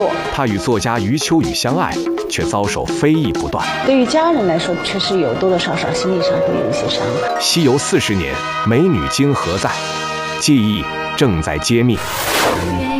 他与作家余秋雨相爱，却遭受非议不断。 对于家人来说，确实有多多少少心理上会有一些伤害。 西游40年，美女经何在？记忆正在揭秘。